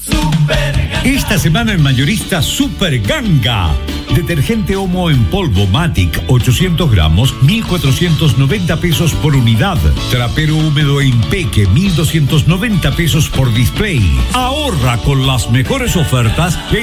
Esta semana en Mayorista Super Ganga. Detergente Omo en polvo Matic 800 gramos, 1.490 pesos por unidad. Trapero húmedo Impeque, 1.290 pesos por display. Ahorra con las mejores ofertas.